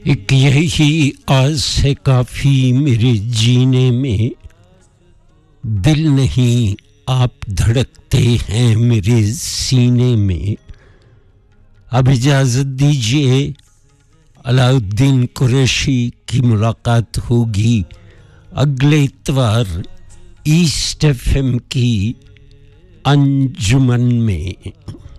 एक यही आस है काफी मेरे जीने में, दिल नहीं आप धड़कते हैं मेरे सीने में। अब इजाजत दीजिए, अलाउद्दीन कुरैशी की मुलाकात होगी अगले इतवार ईस्ट एफएम की अंजुमन में।